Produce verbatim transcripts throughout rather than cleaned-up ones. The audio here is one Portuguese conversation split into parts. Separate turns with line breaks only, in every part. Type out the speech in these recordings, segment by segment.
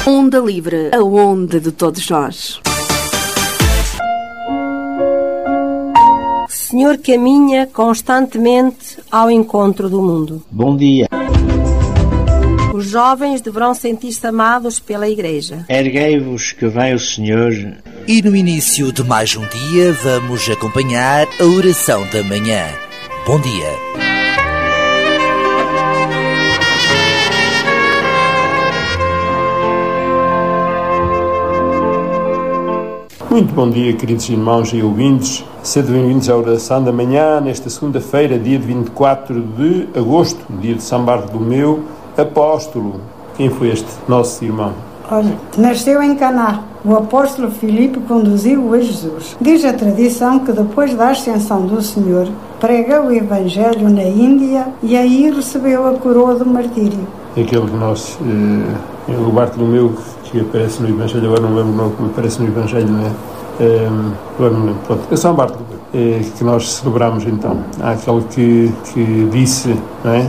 Onda Livre, a onda de todos nós.
Senhor caminha constantemente ao encontro do mundo.
Bom dia.
Os jovens deverão sentir-se amados pela Igreja.
Erguei-vos que vem o Senhor.
E no início de mais um dia vamos acompanhar a oração da manhã. Bom dia.
Muito bom dia, queridos irmãos e ouvintes. Sejam bem-vindos à oração da manhã, nesta segunda-feira, dia de vinte e quatro de agosto, dia de São Bartolomeu, apóstolo. Quem foi este nosso irmão?
Olha, nasceu em Caná. O apóstolo Filipe conduziu-o a Jesus. Diz a tradição que depois da ascensão do Senhor, prega o Evangelho na Índia e aí recebeu a coroa do martírio.
Aquele que nós, eh, o Bartolomeu, que aparece no Evangelho, agora não lembro o nome que aparece no Evangelho, não é? É, agora não lembro, pronto, é São Bartolomeu, é, que nós celebramos então. Há aquele que, que disse, não é?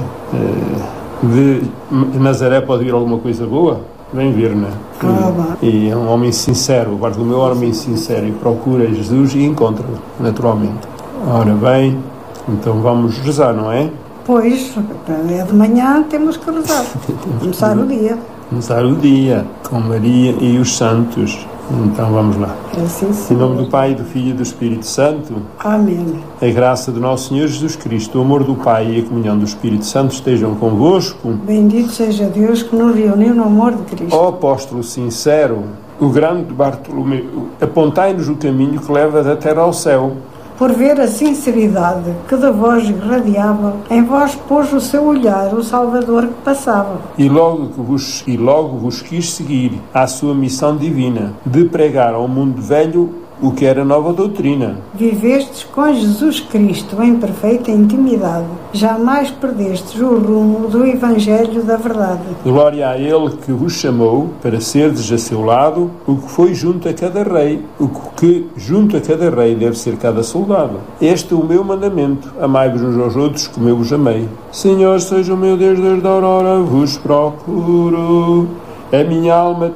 É, de Nazaré pode vir alguma coisa boa? Vem ver, não é?
Ah,
e, e é um homem sincero, o Bartolomeu é um homem sincero e procura Jesus e encontra-o, naturalmente. Ora bem, então vamos rezar, não é?
Pois, é de manhã, temos que rezar. Começar o dia.
Começar o dia com Maria e os santos. Então vamos lá.
Assim
Em nome do Pai, do Filho e do Espírito Santo.
Amém.
A graça do nosso Senhor Jesus Cristo, o amor do Pai e a comunhão do Espírito Santo estejam convosco.
Bendito seja Deus que nos reuniu no amor de Cristo.
Ó apóstolo sincero, o grande Bartolomeu, apontai-nos o caminho que leva da terra ao céu.
Por ver a sinceridade que da vós irradiava, em vós pôs o seu olhar o Salvador que passava.
E logo, que vos, e logo vos quis seguir à sua missão divina, de pregar ao mundo velho o que era nova doutrina.
Vivestes com Jesus Cristo em perfeita intimidade. Jamais perdestes o rumo do Evangelho da verdade.
Glória a Ele que vos chamou para serdes a seu lado o que foi junto a cada rei, o que junto a cada rei deve ser cada soldado. Este é o meu mandamento: amai-vos uns aos outros como eu vos amei. Senhor, seja o meu Deus, desde a aurora vos procuro. A minha alma